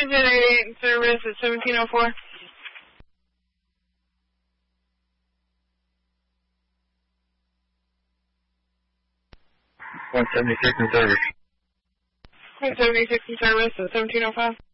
88 in service at 1704. 176 in service. 176 in service at 1705.